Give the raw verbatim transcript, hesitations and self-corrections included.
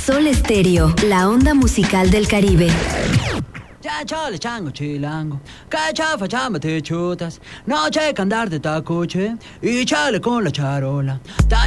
Sol Estéreo, la onda musical del Caribe. Ya chole chango chilango, que chafa chamba te chutas, no checa andar de tacuche y chale con la charola.